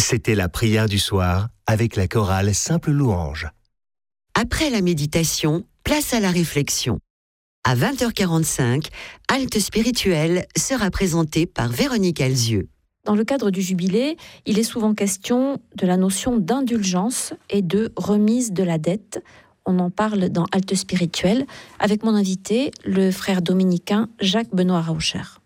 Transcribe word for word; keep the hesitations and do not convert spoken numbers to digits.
C'était la prière du soir avec la chorale Simple Louange. Après la méditation, place à la réflexion. À vingt heures quarante-cinq, Halte spirituelle sera présentée par Véronique Alzieux. Dans le cadre du jubilé, il est souvent question de la notion d'indulgence et de remise de la dette. On en parle dans Halte spirituelle avec mon invité, le frère dominicain Jacques Benoît Raucher.